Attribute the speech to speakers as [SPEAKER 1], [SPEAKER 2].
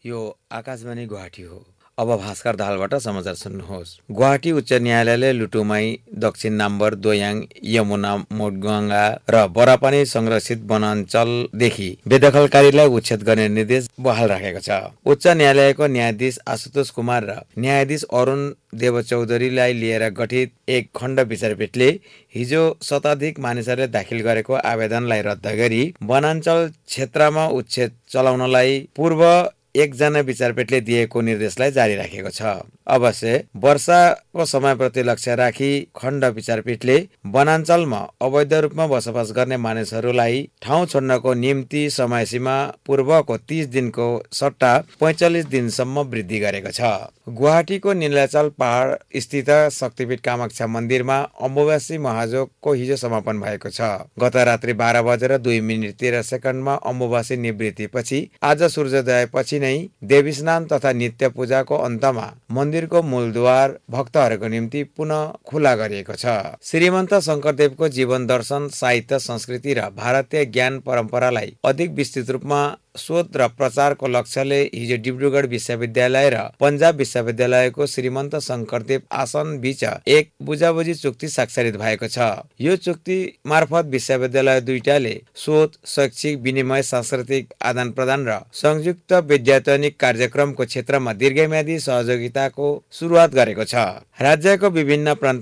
[SPEAKER 1] यो आकाशवाणी गुवाहाटी हो। अब भास्कर दाहालबाट समाचार सुन्नुहोस्। गुवाहाटी उच्च न्यायालयले लुटुमाई, दक्षिण नाम्बर, दोयाङ, यमुना मोडगङ्गा र बरापानी संरक्षित वनाञ्चलदेखि बेदखलकारीलाई उच्छेद गर्ने निर्देश बहाल राखेको छ। उच्च न्यायालयको न्यायाधीश आशुतोष कुमार र न्यायाधीश अरुण देवचौधरीलाई लिएर गठित एक खण्ड विचारपीठले हिजो शताधिक मानिसहरूले दाखिल गरेको आवेदनलाई रद्द गरी वनाञ्चल क्षेत्रमा उच्छेद चलाउनलाई पूर्व एकजना विचारपीठले दिएको निर्देशलाई जारी राखेको छ। अवश्य वर्षाको समयप्रति लक्ष्य राखी खण्ड विचारपीठले वनाञ्चलमा अवैध रूपमा बसोबास गर्ने मानिसहरूलाई ठाउँ छोड्नको निम्ति समयसीमा पूर्वको 30 दिनको सट्टा 45 दिनसम्म वृद्धि गरेको छ। गुवाहाटीको नीलाचल पहाड स्थित शक्तिपीठ कामाख्या मन्दिरमा अम्बुबासी महायोगको हिजो समापन भएको छ। गत रात्रि 12:02:13 अम्बुबासी निवृत्तिपछि आज सूर्योदयपछि नै देवीस्नान तथा नित्य पूजाको अन्तमा मन्दिरको मूलद्वार भक्तहरूको निम्ति पुनः खुला गरिएको छ। श्रीमन्त शंकरदेवको जीवन दर्शन, साहित्य, संस्कृति र भारतीय ज्ञान परम्परालाई अधिक विस्तृत रूपमा शोध र प्रचारको लक्ष्यले हिजो डिब्रुगढ विश्वविद्यालय र पन्जाब विश्वविद्यालयको श्रीमन्त शंकरदेव आसन बीच एक बुझाबुझी चुक्ति स्वाक्षरित भएको छ। यो चुक्ति मार्फत विश्वविद्यालय दुईटाले शोध, शैक्षिक विनिमय, सांस्कृतिक आदान प्रदान र संयुक्त वैज्ञानिक कार्यक्रमको क्षेत्रमा दीर्घम्यादी सहयोगिताको सुरुवात गरेको छ। राज्यको विभिन्न प्रान्त